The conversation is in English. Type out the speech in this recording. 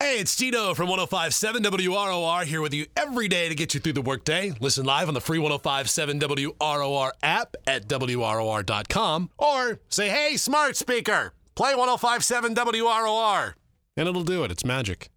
Hey, it's Tito from 1057 WROR here with you every day to get you through the workday. Listen live on the free 1057 WROR app at WROR.com or say, hey, smart speaker, play 1057 WROR. And it'll do it. It's magic.